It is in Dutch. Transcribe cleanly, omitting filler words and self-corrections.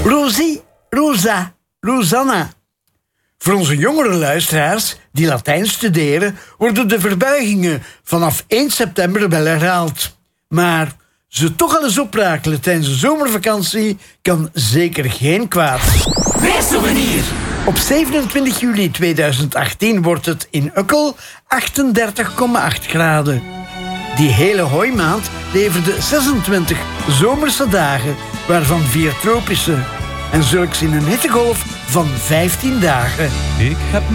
Rosie, Rosa, Rosanna. Voor onze jongere luisteraars die Latijn studeren, worden de verbuigingen vanaf 1 september wel herhaald. Maar ze toch al eens oprakelen tijdens de zomervakantie kan zeker geen kwaad. Weersouvenir. Op 27 juli 2018 wordt het in Ukkel 38,8 graden. Die hele hooimaand leverde 26 zomerse dagen, waarvan 4 tropische. En zulks in een hittegolf van 15 dagen. Ik heb